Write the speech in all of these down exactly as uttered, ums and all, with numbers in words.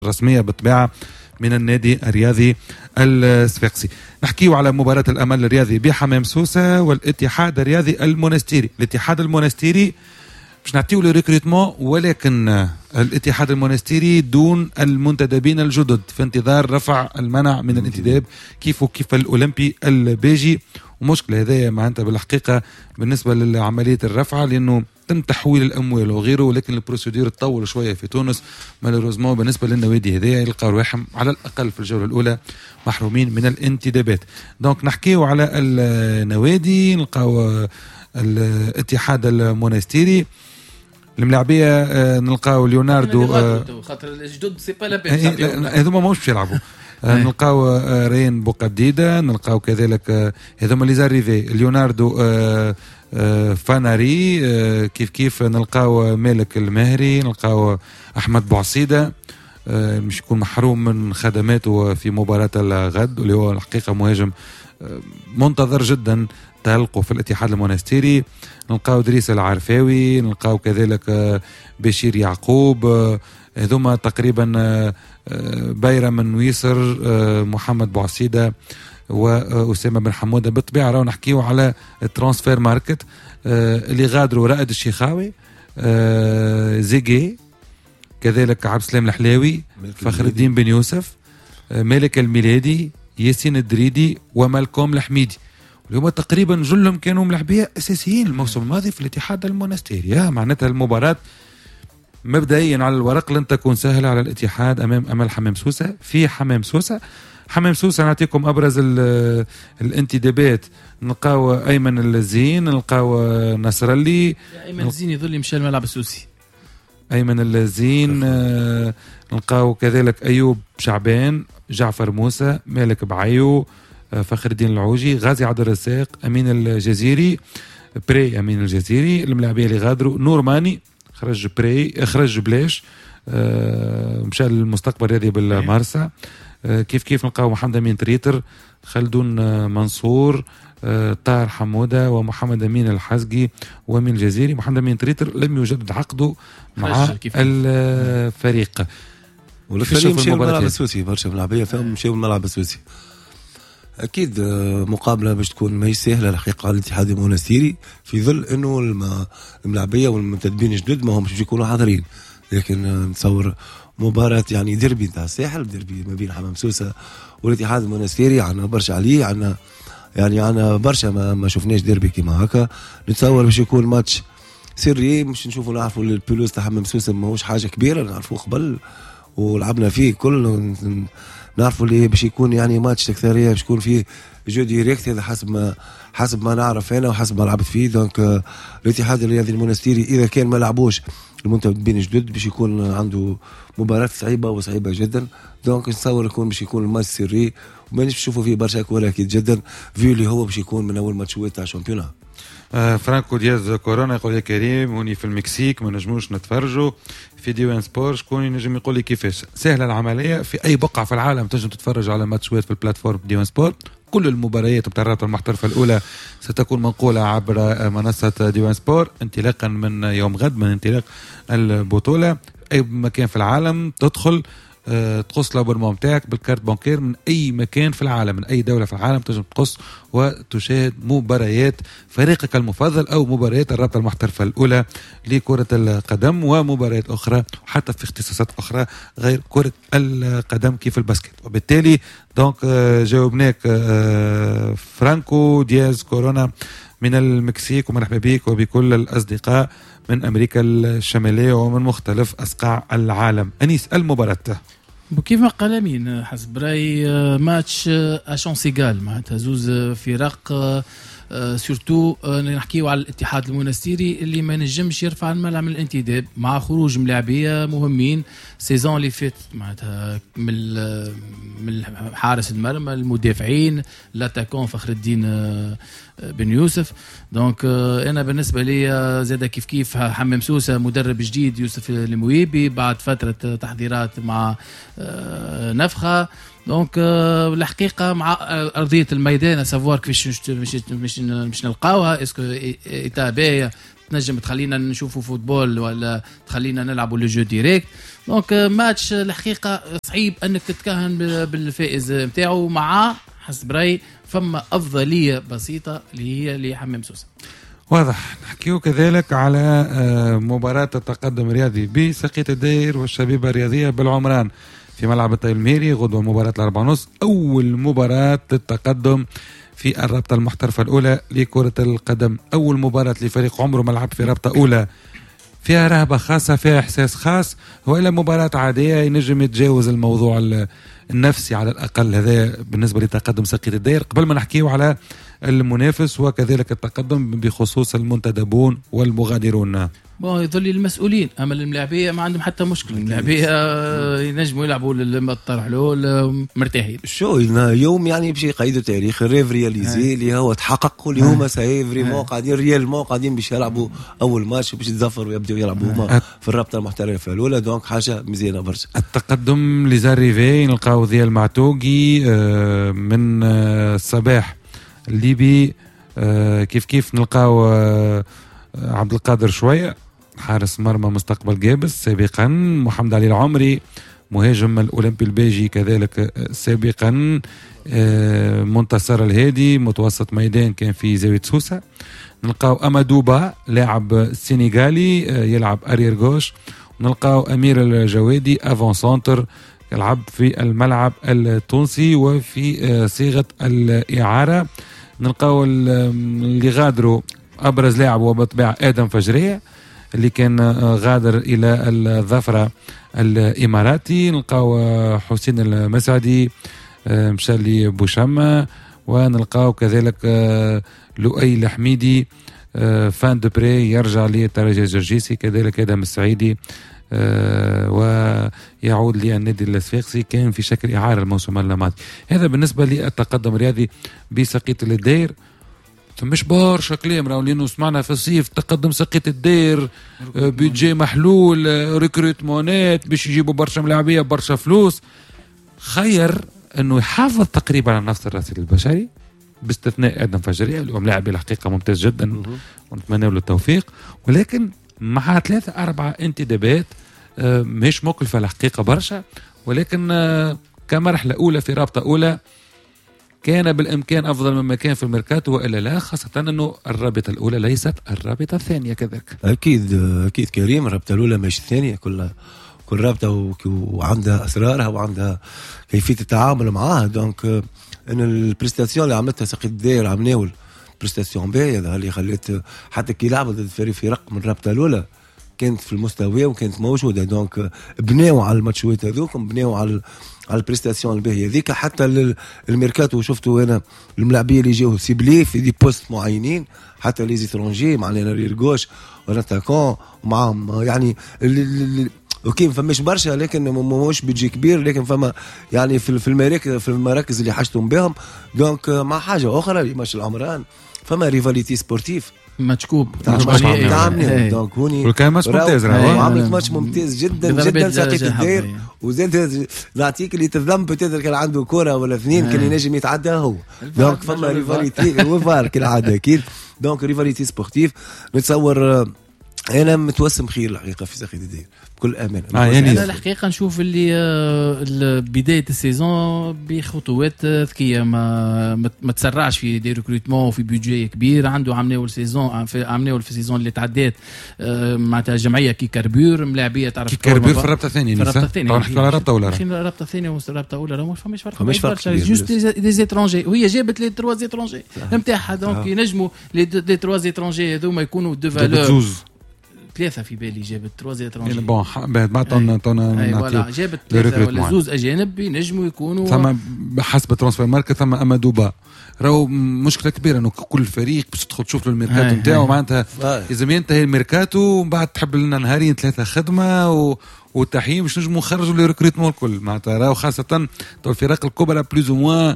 رسمية بالطبيعة من النادي الرياضي الصفاقسي. نحكيو على مباراة الأمل الرياضي بحمام سوسة والاتحاد الرياضي المونستيري. الاتحاد المونستيري مش نعطيو له ريكروتمون، ولكن الاتحاد المونستيري دون المنتدبين الجدد في انتظار رفع المنع من الانتداب كيف وكيف الأولمبي الباجي. ومشكلة هذايا معناتها بالحقيقة بالنسبة لعملية الرفع، لأنه تم تحويل الأموال وغيره، ولكن البروسيدور تطول شوية في تونس مالوروزمون. بالنسبة للنوادي هذايا يلقاو رواحهم على الأقل في الجولة الأولى محرومين من الانتدابات. دونك نحكيو على النوادي، نلقاو الاتحاد المونستيري الملاعبيه، نلقاو ليوناردو خاطر الجدد سي با لا بين هذوما ماهوش باش يلعبوا. نلقاو رين بوقديده، نلقاو كذلك هذوما لي زاريفي ليوناردو فاناري، كيف كيف نلقاو مالك المهري، نلقاو احمد بوعصيده مش يكون محروم من خدماته في مباراه الغد، واللي هو الحقيقه مهاجم منتظر جدا تلقوا في الاتحاد المونستيري. نلقاو دريس العرفاوي، نلقاو كذلك بشير يعقوب، هذوما تقريبا بايرة من ويسر، محمد بوعصيدة وأسامة بن حمودة. بالطبيعة راو نحكيو على الترانسفير ماركت اللي غادروا رائد الشيخاوي، زيجي، كذلك عبد السلام الحلاوي، فخر الدين بن يوسف، مالك الميلادي، ياسين الدريدي ومالكوم الحميدي. اليوم تقريبا جلهم كانوا ملاعبيه اساسيين الموسم الماضي في الاتحاد المونستيري. معناتها المباراه مبدئيا على الورق لن تكون سهله على الاتحاد امام امل حمام سوسه في حمام سوسه. حمام سوسه نعطيكم ابرز الانتدابات. نلقاو ايمن الزين، نلقاو نصر اللي ايمن الزين يظل مشى الملعب السوسي. ايمن الزين، نلقاو كذلك ايوب شعبان، جعفر موسى، مالك بعيو، فخر الدين العوجي، غازي عبد الرزاق، امين الجزيري، بري امين الجزيري. الملاعبيه اللي غادروا نور ماني خرج بري خرج بلاش، آه مشى للمستقبل هذه بالمارسا. آه كيف كيف نلقاو محمد امين تريتر، خلدون آه منصور، آه طاهر حموده ومحمد امين الحزقي وامين الجزيري. محمد امين تريتر لم يجدد عقده مع الفريق. والفريق مشى الملعب السوسي، برشا ملاعبيه فيهم مشاو الملعب السوسي. اكيد مقابله باش تكون ماهيش سهله الحقيقه على الاتحاد المونستيري، في ظل انه الملاعبيه والمنتدبين الجدد ما همش يكونوا حاضرين. لكن نتصور مباراه يعني ديربي تاع الساحل، ديربي ما بين حمام سوسه والاتحاد المونستيري، عندنا برشا عليه، عندنا يعني عندنا برشا ما, ما شفناش ديربي كيما هكا. نتصور باش يكون ماتش سري، مش نشوفوا نعرفوا البلوز تاع حمام سوسه ماهوش حاجه كبيره، نعرفوه قبل ولعبنا فيه كل، نعرفوا اللي باش يكون يعني ماتش اكثريه باش يكون فيه جو ديريكت. هذا حسب ما حسب ما نعرف انا وحسب ما لعبت فيه. دونك الاتحاد الرياضي المونستيري اذا كان ما لعبوش المنتدبين الجدد باش يكون عنده مباراه صعيبه وصعيبه جدا. دونك نتصور يكون باش يكون الماتش سري وما نشوفوا فيه برشا كوره اكيد جدا، فيو اللي هو باش يكون من اول ماتشات تاع الشامبيونات. آه فرانكو دياز كورونا يقول يا كريم هوني في المكسيك ما نجموش نتفرجوا في دي وان سبور. شكون ينجم يقول لي كيفاش؟ سهله العمليه، في اي بقعه في العالم تنجم تتفرج على ماتشات في البلاتفورم دي وان سبور. كل المباريات بتاع الرابطه المحترفه الاولى ستكون منقوله عبر منصه دي وان سبور انطلاقا من يوم غد، من انطلاق البطوله. اي مكان في العالم تدخل أه تقص الابونمون نتاعك بالكارت بانكير من اي مكان في العالم، من اي دوله في العالم تنجم تقص وتشاهد مباريات فريقك المفضل او مباريات الرابطه المحترفه الاولى لكره القدم ومباريات اخرى، وحتى في اختصاصات اخرى غير كره القدم كيف الباسكت. وبالتالي دونك أه جاوبناك أه فرانكو دياز كورونا من المكسيك، ومرحبا بك وبكل الاصدقاء من أمريكا الشمالية ومن مختلف أصقاع العالم. أنيس المباراة كيف ما قال أمين حسب رأي ماتش أشانسيغال معناتها زوز فرق، سورتو نحكيو على الاتحاد المونستيري اللي ما نجمش يرفع الملعب من الانتداب مع خروج ملاعبيه مهمين سيزون اللي فات معناتها من من حارس المرمى، المدافعين، لاتاكون فخر الدين بن يوسف. دونك انا بالنسبه لي زاد كيف كيف حمام سوسه مدرب جديد يوسف المويبي بعد فتره تحضيرات مع نفخه. دونك الحقيقه مع ارضيه الميدان سافوار كيفاش مش مش مش نلقاوها اسكو ايتا باهيه تنجم تخلينا نشوفوا فوتبول ولا تخلينا نلعبوا لو جو ديريكت. دونك ماتش الحقيقه صعيب انك تتكهن بالفائز نتاعو، مع حسب رايي فما افضليه بسيطه اللي هي لحمام سوسه. واضح. نحكيو كذلك على مباراة التقدم الرياضي بسقية الدير والشبيبة الرياضية بالعمران في ملعب الطيب المهيري غدوة مباراة الأربعة ونص، أول مباراة للتقدم في الرابطة المحترفة الأولى لكرة القدم، أول مباراة لفريق عمره ملعب في رابطة أولى، فيها رهبة خاصة، فيها إحساس خاص. وإلا مباراة عادية ينجم يتجاوز الموضوع النفسي على الأقل. هذا بالنسبة لتقدم سقية الدير. قبل ما نحكيه على المنافس وكذلك التقدم بخصوص المنتدبون والمغادرون، بون يظل المسؤولين. اما الملاعبيه ما عندهم حتى مشكل، الملاعبيه ينجموا يلعبوا للطرح له مرتاحين. شو يوم يعني باش يقيدوا تاريخ الريف رياليزي اللي هو تحقق اللي هما ساي فريمون قاعدين ريالمون قاعدين باش يلعبوا اول ماتش باش يتظفروا ويبداو يلعبوا هما في الرابطه المحترفه الاولى. دونك حاجه مزيانه برشا. التقدم لزاريفي نلقاو ذي المعتوقي من الصباح الليبي، كيف كيف نلقاو عبد القادر شويه حارس مرمى مستقبل جابس سابقا، محمد علي العمري مهاجم الأولمبي البيجي كذلك سابقا، منتصر الهادي متوسط ميدان كان في زاوية سوسة. نلقاو أمادوبا لاعب سينيغالي يلعب أرير غوش. نلقاو أمير الجوادي أفون سونتر يلعب في الملعب التونسي وفي صيغة الإعارة. نلقاو اللي غادروا أبرز لاعب وبطبيعة آدم فجرية اللي كان غادر إلى الظفرة الإماراتي. نلقاو حسين المسعدي مشى لبوشمة، ونلقاو كذلك لؤي الحميدي فان دوبري يرجع للترجي الجرجيسي، كذلك آدم السعيدي ويعود للنادي الصفاقسي كان في شكل إعارة الموسم الماضي. هذا بالنسبة للتقدم الرياضي بسقية الدير. فمش برشا كلام راهو لانه سمعنا في الصيف تقدم سقية الدير بيدجي محلول ريكروتمونات باش يجيبوا برشا ملاعبيه برشا فلوس. خير انه يحافظ تقريبا على نفس الرصيد البشري باستثناء ادم فجريه اللي هو ملاعب الحقيقه ممتاز جدا ونتمنى له التوفيق، ولكن مع ثلاثه اربعه انتدابات مش مكلفه الحقيقه برشا، ولكن كمرحله اولى في رابطه اولى كان بالإمكان أفضل مما كان في الميركاتو، وإلا لا، خاصة أنه الرابطة الأولى ليست الرابطة الثانية كذلك. أكيد أكيد كريم، الرابطة الأولى مش الثانية، كل كل رابطة وعندها أسرارها وعندها كيفية التعامل معها. دونك إن البريستاسيون اللي عملتها سقية الدير عمناول بريستاسيون باهية اللي خلت حتى كي لعبوا ضد فريق فرق من الرابطة الأولى كانت في المستوى وكانت موجودة. دونك بناو على الماتشوات هذوك، بناو على على البريستاسيون الباهيه ذيك. حتى الميركاتو شفتوا انا الملاعبيه اللي جاوا سيبلي في دي بوست معينين، حتى لي زيترونجي معنا رير غوش ولا تاكون معهم يعني اوكي ما فماش برشا، لكن ماهوش بيجي كبير، لكن فما يعني في في المراكز في المراكز اللي حاجتهم بهم. دونك مع حاجه اخرى اللي ماتش العمران فما ريفاليتي سبورتيف ماتشكوب تعمل. دونك هوني وكان ماتش ممتاز، عملت ماتش ممتاز جدا جدا ساقية الدير. وزاد نعطيك اللي تظلم بتقدر كان عنده كرة ولا اثنين كان ينجم يتعدى هو. دونك فما ريفاليتي وفار كالعادة أكيد. دونك ريفاليتي سبورتيف نتصور أنا متوسم خير الحقيقة في ساقية الدير بكل أمانة. آه يعني أنا الحقيقة نشوف اللي بداية السيزون بخطوات ذكية، ما ما تسرعش في دي ريكروتمون وفي بيدجي كبير. عنده عملوا السيزون عملوا في السيزون اللي تعدات معناتها جمعية كي كاربور ملاعبية تعرف كي كاربور في الرابطة الثانية. في الرابطة الثانية نحكي على رابطة ولا الرابطة الثانية والرابطة الأولى ما فماش فرق، فماش فرق جوست دي زيترونجي، وهي جابت لي تروا زيترونجي نتاعها. دونك ينجموا لي دي تروا زيترونجي هذوما يكونوا دو فالور ثلاثة في بالي جابت تروازي اترونجي. يعني بون بعد ما طن طن نعطي جابت ثلاثة ولا زوز أجانب ينجموا يكونوا. ثم حسب ترانسفير ماركت ثم أمادوبا راهو مشكلة كبيرة إنه كل فريق باش تدخل تشوف له الميركاتو نتاعو معناتها إذا ينتهي الميركاتو ومن بعد تحب لنا نهارين ثلاثة خدمة و والتحيين باش نجموا نخرجوا لي ريكروتمون الكل معناتها راهو خاصة تو الفرق الكبرى بلوز او موان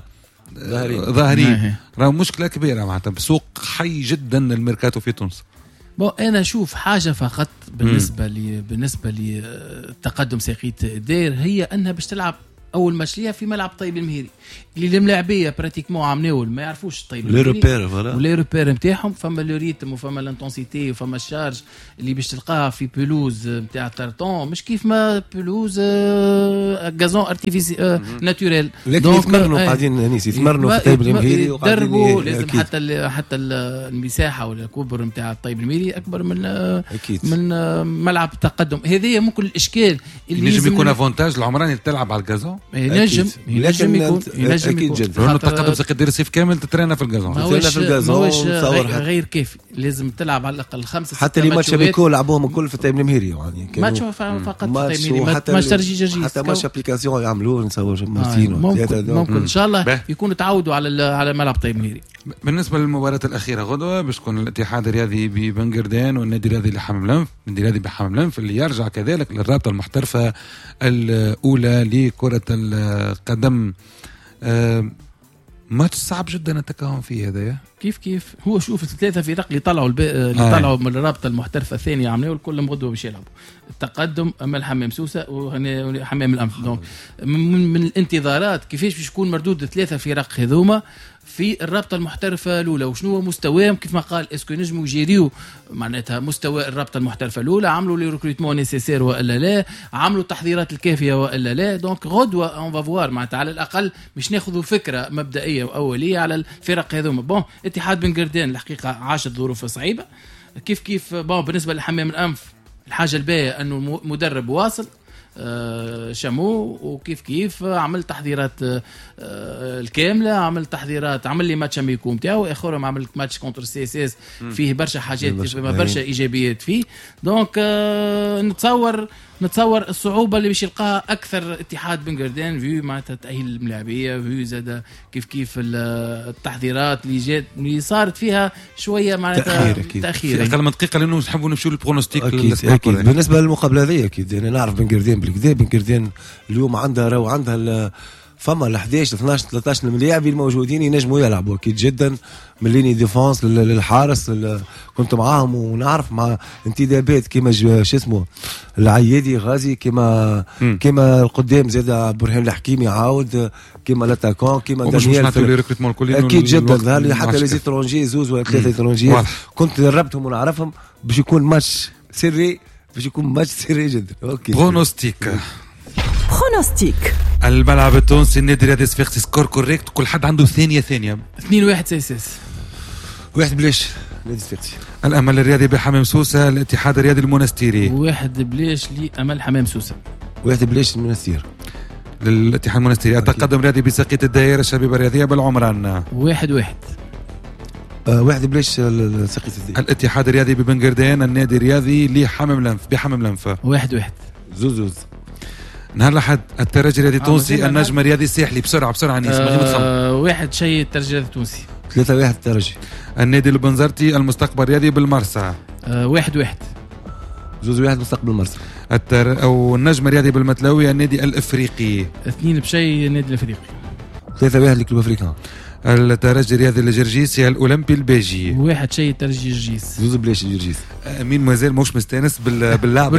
ظاهرين راهو مشكلة كبيرة معناتها بسوق حي جدا الميركاتو في تونس. بو انا اشوف حاجه فقط بالنسبه لي بالنسبه لي تقدم ساقية الدير هي انها باش تلعب اول ماتش ليها في ملعب طيب المهيري اللي الملاعبيه براتيكمون عمناول ما يعرفوش طيب لي روبير فوالا ولي روبير نتاعهم فما لو ريتم وفما لانتونسيتي وفما الشارج اللي باش تلقاها في بلوز نتاع تارتون مش كيف ما بلوز غازون ارتيفيسي ناتوريل لكن يتمرنوا قاعدين انيس يتمرنوا في طيب المهيري وقاعدين لازم حتى حتى المساحه ولا الكبر نتاع الطيب المهيري اكبر من أكيد. من ملعب التقدم. هذه ممكن الاشكال اللي ينجم يكون افونتاج العمراني تلعب على الغازون ينجم ينجم يكون ينجم اكيد جدا لانه التقدم سقدر يصيف كامل تترينا في الغازون تترينا في الغازون غير كافي لازم تلعب على الاقل خمسه حتى اللي ماتش بيكون لعبوهم الكل في الطيب المهيري يعني ماتش فقط في الطيب المهيري ماتش ترجي جرجيس حتى ماتش ابليكاسيون يعملوه نصور مارتينو ممكن, ممكن ان شاء الله يكونوا تعودوا على على ملعب طيب المهيري. بالنسبه للمباراه الاخيره غدوه باش تكون الاتحاد الرياضي ببنجردان والنادي الرياضي لحمام لنف النادي الرياضي بحمام لنف اللي يرجع كذلك للرابطه المحترفه الاولى لكره القدم. أه ماتش صعب جدا التكهن فيه هذا كيف كيف هو شوف الثلاثه فرق اللي طلعوا الب... اللي آه. طلعوا من الرابطه المحترفه الثانيه عملوا كلهم غدوه باش يلعبوا التقدم اما الحمام سوسه وحمام الانف دونك من, من الانتظارات كيفاش باش يكون مردود ثلاثه فرق هذوما في الرابطه المحترفه الاولى وشنو هو مستواهم كيف ما قال اسكو نجموا يجيريو معناتها مستوى الرابطه المحترفه الاولى عملوا لي ريكروتمون نيسيسير والا لا عملوا التحضيرات الكافيه والا لا دونك غدوه اون فافوار معناتها على الاقل باش ناخذوا فكره مبدئيه واوليه على الفرق هذوما. بون اتحاد بنجردان الحقيقه عاشت ظروف صعيبه كيف كيف بون بالنسبه لحمام الانف الحاجه الباهيه انه مدرب واصل آه شامو وكيف كيف عمل تحضيرات آه الكامله عمل تحضيرات عمل لي ماتش اميكو نتاعو اخرهم عمل ماتش كونتر سي اس اس فيه برشا حاجات فيه برشا ايجابيات فيه دونك آه نتصور نتصور الصعوبه اللي باش يلقاها اكثر اتحاد بنجردان في معناتها تاهيل الملاعبيه في زاد كيف كيف التحضيرات اللي جات اللي صارت فيها شويه معناتها تاخير تاخير اقل من دقيقه لانه نحبوا نمشيو للبرونوستيك اكيد بالنسبه للمقابله هذه اكيد انا نعرف بنجردان بالكدا بنجردان اليوم عندها راهو عندها فما ال احد عشر اثناش ثلاثة عشر ملاعب الموجودين ينجموا يلعبوا اكيد جدا من ليني ديفونس للحارس كنت معاهم ونعرف مع انتدابات كيما شو اسمه العيادي غازي كيما كيما القدام زاد ابراهيم الحكيمي عاود كيما لاتاكون كيما دانيال اكيد جدا هل حتى لي زيترونجي زوز ولا ثلاثه زيترونجي كنت دربتهم ونعرفهم باش يكون ماتش سري باش يكون ماتش سري جدا. اوكي برونوستيك برونوستيك الملعب التونسي النادي الرياضي صفاقسي سكور كوريكت كل حد عنده ثانيه ثانيه اثنين واحد سيساس واحد بلاش نادي صفاقسي الامل الرياضي بحمام سوسه الاتحاد الرياضي المنستيري واحد بلاش لامل حمام سوسه واحد بلاش المنستير للاتحاد المنستيري التقدم الرياضي بساقية الدائره الشبيبه الرياضيه بالعمران واحد واحد آه واحد بلاش ساقية الدائره الاتحاد الرياضي ببنجردان النادي الرياضي لحمام لنف بحمام لنف واحد واحد زوز زوز نهار الأحد الترجي الرياضي التونسي النجم الرياضي الساحلي بسرعة بسرعة نيس آه واحد شيء الترجي التونسي ثلاثة واحد الترجي النادي البنزرتي المستقبل الرياضي بالمرسى آه واحد واحد زوز واحد مستقبل المرسى التر... أو النجم الرياضي بالمتلاوي النادي الإفريقي اثنين بشيء النادي الإفريقي ثلاثة واحد لكلوب أفريقيا الترجي الرياضي الجرجيسي الأولمبي البيجي واحد شيء الترجي الجرجيس زوز بلاش الجرجيس مين مازال موش مستانس باللعب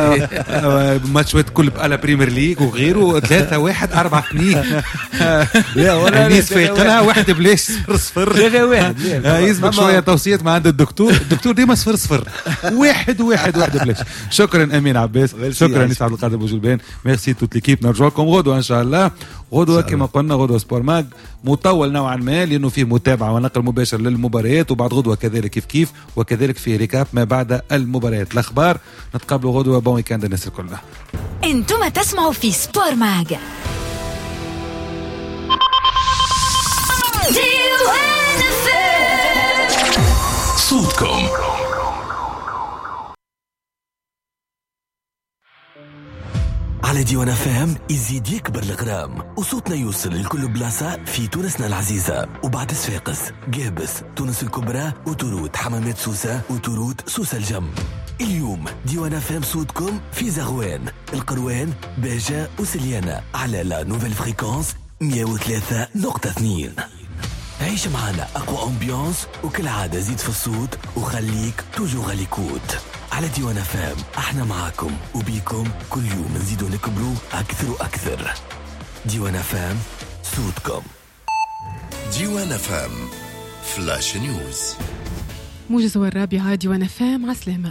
هذايا ماتشات كل على بريمير ليج وغيره ثلاثة واحد أربعة اثنين لا ولا نيس فيقلها واحد بلاش صفر صفر ثلاثة واحد يسبق شوية توصيات مع عند الدكتور الدكتور ديما صفر صفر واحد واحد واحد بلاش. شكرا أمين عباس شكرا نيس عبد القادر بوجلبان ميرسي توت ليكيب نرجع لكم غدوة إن شاء الله غدوة كما قلنا غدوة سبور ماج مطول نوعا ما لأنه فيه متابعة ونقل مباشر للمباريات وبعد غدوة كذلك كيف كيف وكذلك في ريكاب ما بعد المباريات الأخبار. نتقابلوا غدوة بون ويكاند الناس الكلها. انتم تسمعوا في سبور ماج صوتكم على ديوان فهم يزيد يكبر الغرام وصوتنا يوصل لكل بلاصة في تونسنا العزيزة وبعد صفاقس قابس تونس الكبرى وتروت حمامات سوسة وتروت سوسة الجم. اليوم ديوان فهم صوتكم في زغوان القروان باجة وسليانة على لا نوفيل فريكونس مية وثلاثة نقطة اثنين. عيش معنا أقوى أمبيانس وكل عادة زيد في الصوت وخليك توجو غاليكوت على ديوان فام. احنا معاكم وبيكم كل يوم نزيدو نكبروا أكثر وأكثر. ديوان اف ام صوتكم. ديوان اف ام فلاش نيوز. موجز الرابعة ديوان اف ام. عسلامة.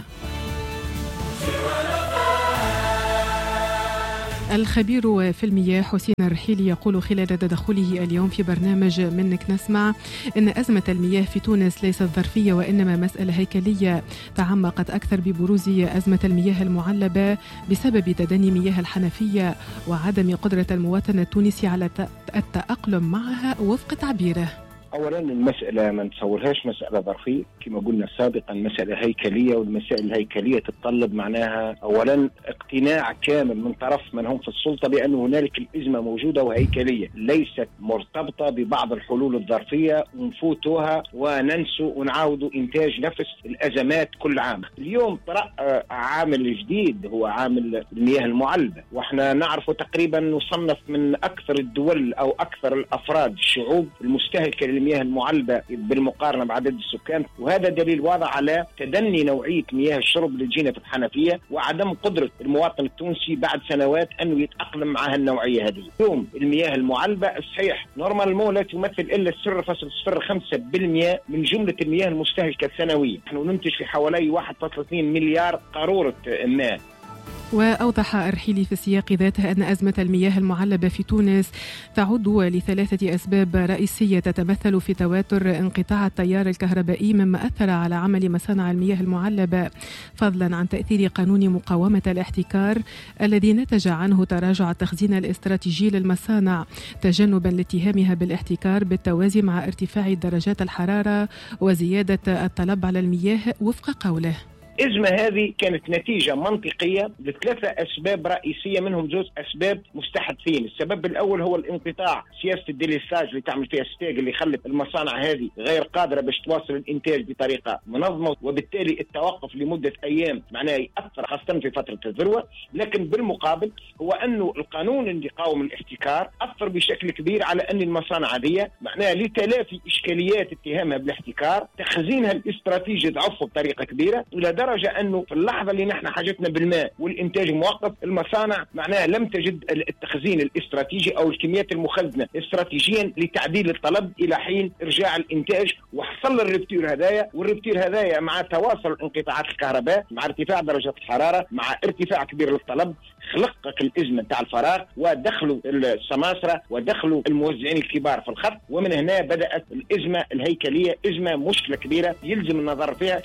الخبير في المياه حسين الرحيلي يقول خلال تدخله اليوم في برنامج منك نسمع إن أزمة المياه في تونس ليست ظرفية وإنما مسألة هيكلية تعمقت أكثر ببروز أزمة المياه المعلبة بسبب تدني مياه الحنفية وعدم قدرة المواطن التونسي على التأقلم معها وفق تعبيره. اولا المساله ما نتصورهاش مساله ظرفيه، كما قلنا سابقا مساله هيكليه، والمسائل الهيكليه تتطلب معناها اولا اقتناع كامل من طرف من هم في السلطه بان هنالك الازمه موجوده وهيكليه ليست مرتبطه ببعض الحلول الظرفيه ونفوتوها وننسوا ونعاودوا انتاج نفس الازمات كل عام. اليوم طرأ عامل جديد هو عامل المياه المعلبه، واحنا نعرفه تقريبا نصنف من اكثر الدول او اكثر الافراد الشعوب المستهلكه المياه المعلبة بالمقارنة بعدد السكان، وهذا دليل واضح على تدني نوعية مياه الشرب اللي تجينا في الحنفية وعدم قدرة المواطن التونسي بعد سنوات أنه يتأقلم مع هالنوعية هذه. اليوم المياه المعلبة صحيح نورمالمون لا تمثل إلا صفر فاصلة صفر خمسة بالمئة من جملة المياه المستهلكة السنوية. نحن ننتج في حوالي واحد فاصلة اثنين مليار قارورة ماء. وأوضح الرحيلي في السياق ذاته أن أزمة المياه المعلبة في تونس تعود لثلاثة أسباب رئيسية تتمثل في تواتر انقطاع التيار الكهربائي مما أثر على عمل مصانع المياه المعلبة، فضلا عن تأثير قانون مقاومة الاحتكار الذي نتج عنه تراجع التخزين الاستراتيجي للمصانع تجنبا لاتهامها بالاحتكار بالتوازي مع ارتفاع درجات الحرارة وزيادة الطلب على المياه وفق قوله. الأزمة هذه كانت نتيجة منطقية لثلاثة أسباب رئيسية، منهم جزء أسباب مستحدثين. السبب الأول هو الانقطاع، سياسة الديليساج اللي تعمل فيها ستاج اللي خلت المصانع هذه غير قادرة باش تواصل الإنتاج بطريقة منظمة، وبالتالي التوقف لمدة أيام معناه يأثر خاصة في فترة الذروة. لكن بالمقابل هو أنه القانون اللي قاوم الاحتكار أثر بشكل كبير على أن المصانع هذه معناه لتلافي إشكاليات اتهامها بالاحتكار تخزينها الاستراتيجي ضعف بطريقة كبيرة، إلى درجة أنه في اللحظة اللي نحن حاجتنا بالماء والإنتاج موقف المصانع معناها لم تجد التخزين الاستراتيجي أو الكميات المخزنة استراتيجيا لتعديل الطلب إلى حين إرجاع الإنتاج، وحصل الربتير هدايا. والربتير هدايا مع تواصل انقطاعات الكهرباء مع ارتفاع درجة الحرارة مع ارتفاع كبير للطلب خلقك الأزمة تاع الفراغ، ودخلوا السماسرة ودخلوا الموزعين الكبار في الخط، ومن هنا بدأت الأزمة الهيكلية، أزمة مشكلة كبيرة يلزم النظر فيها.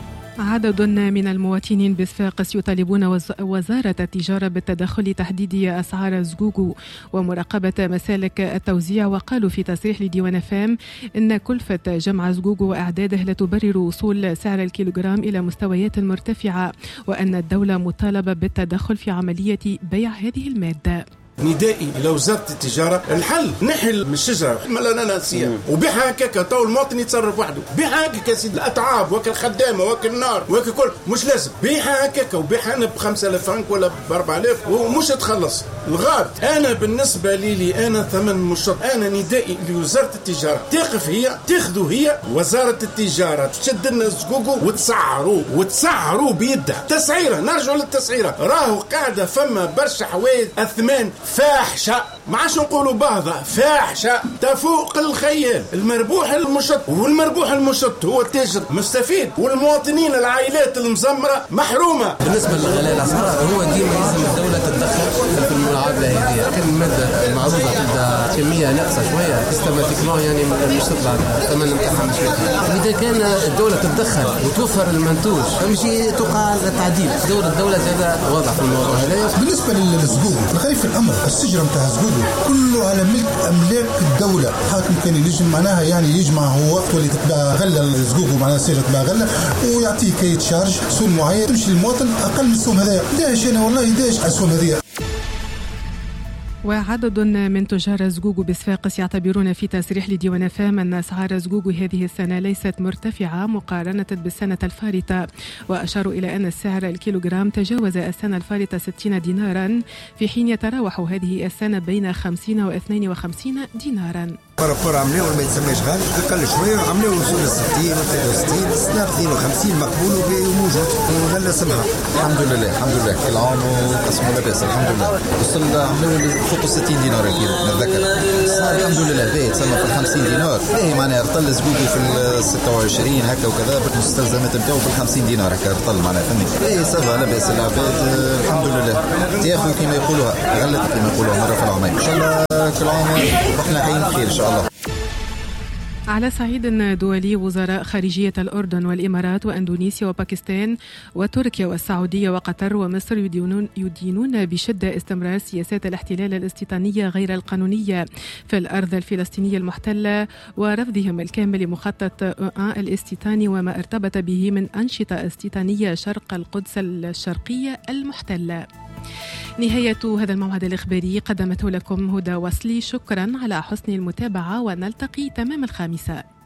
عدد من المواطنين بصفاقس يطالبون وزارة التجارة بالتدخل لتحديد أسعار زقوق ومراقبة مسالك التوزيع، وقالوا في تصريح لديوان اف ام إن كلفة جمع زقوق وإعداده لا تبرر وصول سعر الكيلوغرام إلى مستويات مرتفعة، وأن الدولة مطالبة بالتدخل في عملية بيع هذه المادة. ندائي إلى وزارة التجارة الحل نحل من الشجرة ملاناناسية وبيعها هكاكا، تو المواطن يتصرف وحده، بيعها هكاكا سيد الأتعاب وكل خدامة وكل نار وكل كل مش لازم بيعها هكاكا، وبيعها أنا بخمسة آلاف فرنك ولا بأربعة آلاف ومش تخلص الغاد. أنا بالنسبة لي لي أنا ثمن مشط، أنا ندائي لوزارة التجارة تقف هي تاخذوا هي وزارة التجارة تشد لنا زقوقو وتسعروا وتسعروا بيدها تسعيرة. نرجع للتسعيرة، راهو قاعدة فما برشا حوايج أثمان فاحشة، ما عادش نقولوا بعضها فاحشة تفوق الخيال. المربوح المشط، والمربوح المشط هو التاجر مستفيد، والمواطنين العائلات المزمرة محرومة. بالنسبة لغلاء الأسعار هو ديما لازم الدولة تتدخل في المعادلة هذه. كان المادة المعروضة تبدا كمية ناقصة شوية سيستماتيكمون يعني مش تطلع الثمن نتاعها مش كبير. إذا كان الدولة تتدخل وتوفر المنتوج فمشي توقع التعديل. دور الدولة هذا واضح في الموضوع هذا. بالنسبة للزقوق الخايف الأمر السجرة متاع الزقوق كله على ملك أملاك الدولة. حاكم كان يجم معناها يعني يجمع هو تولي تتباع غلة الزقوق ومعناها سجرة تتباع غلة ويعطيه كي تشارج سوم معين تمشي للمواطن أقل من السوم هذايا. داش أنا والله داش السوم هذايا. وعدد من تجار زقوق بصفاقس يعتبرون في تصريح لديوان اف ام أن أسعار زقوق هذه السنة ليست مرتفعة مقارنة بالسنة الفارطة، وأشاروا إلى أن السعر الكيلوغرام تجاوز السنة الفارطة ستين دينارا في حين يتراوح هذه السنة بين خمسين و اثنين وخمسين دينارا. بارابور عملوا ما يتسميش غالي اقل شويه عملوا وصول ستين و ستين سنه اثنين وخمسين مقبول وموجود ولا سمحه. الحمد لله الحمد لله كل عام وقسموا لاباس الحمد لله. وصل عملوا فوق ستين دينار اكيد نتذكر. الحمد لله باهي تسمى في خمسين دينار باهي معناها رطل زقوقي في ستة وعشرين هكا وكذا بالمستلزمات نتاعو في خمسين دينار هكا رطل معناها فهمني. باهي سافا لاباس العباد الحمد لله تاخذوا كما يقولوها غلت كما يقولوها مره في العامين ان شاء الله كل عام واحنا حيين بخير ان شاء الله. على صعيد دولي وزراء خارجية الأردن والإمارات وأندونيسيا وباكستان وتركيا والسعودية وقطر ومصر يدينون, يدينون بشدة استمرار سياسات الاحتلال الاستيطانية غير القانونية في الأرض الفلسطينية المحتلة ورفضهم الكامل لمخطط الاستيطاني وما ارتبط به من أنشطة استيطانية شرق القدس الشرقية المحتلة. نهاية هذا الموعد الإخباري قدمته لكم هدى وصلي. شكرا على حسن المتابعة ونلتقي تمام الخامسة.